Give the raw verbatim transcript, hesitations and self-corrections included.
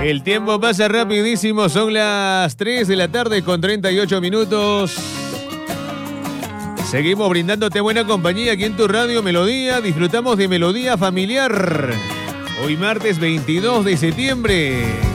El tiempo pasa rapidísimo, son las tres de la tarde con treinta y ocho minutos. Seguimos brindándote buena compañía aquí en tu radio Melodía. Disfrutamos de Melodía Familiar. Hoy martes veintidós de septiembre.